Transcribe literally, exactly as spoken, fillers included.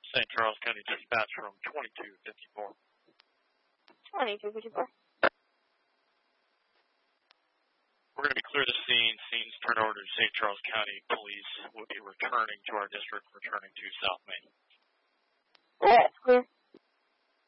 Saint Charles County Dispatch from twenty-two fifty-four. twenty-two fifty-four. We're going to be clear the scene. Scene's turned over to Saint Charles County Police. We'll be returning to our district, returning to South Main. Alright, clear.